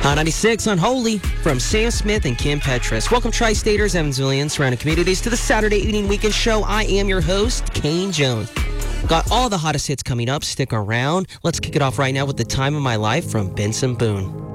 On 96 Unholy from Sam Smith and Kim Petras. Welcome, Tri-Staters, Evansville, and surrounding communities to the Saturday Evening Weekend Show. I am your host, Kane Jones. Got all the hottest hits coming up. Stick around. Let's kick it off right now with The Time of My Life from Benson Boone.